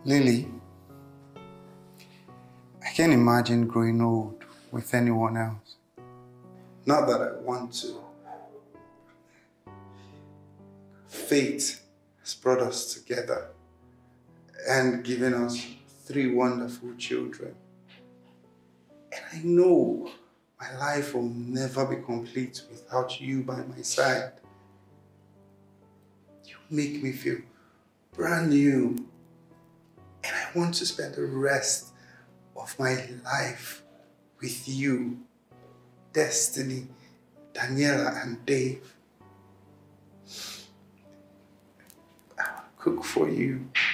Lily, I can't imagine growing old with anyone else. Not that I want to. Fate has brought us together and given us 3 wonderful children. And I know my life will never be complete without you by my side. You make me feel brand new. And I want to spend the rest of my life with you, Destiny, Daniela, and Dave. I'll cook for you.